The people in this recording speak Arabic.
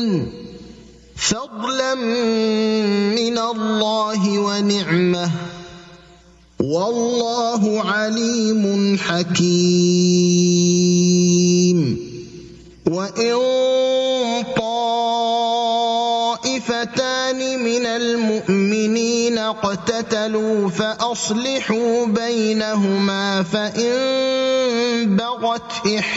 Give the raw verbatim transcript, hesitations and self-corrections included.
فضلا من الله ونعمه والله عليم حكيم وإن طائفتان من المؤمنين اقتتلوا فأصلحوا بينهما فإن بغت إحداهما